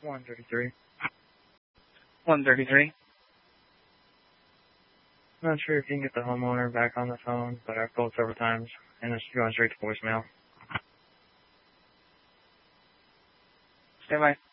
133. 133. Not sure if you can get the homeowner back on the phone, but I've called several times, and it's going straight to voicemail. Stand by.